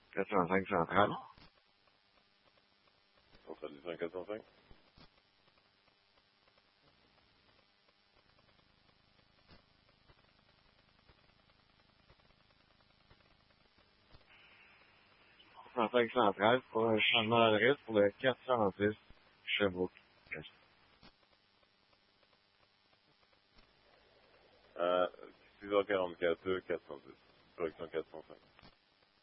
405 centrale. Centrale du 405. Centrale pour un changement d'adresse pour le 406 Sherbrooke. À 6h44, 410. Correction 405.